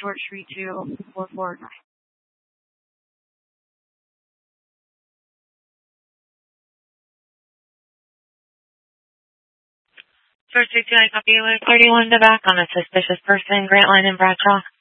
George Street to 449. George Street 2, I copy you. 31 to back on a suspicious person, Grantline and Bradshaw.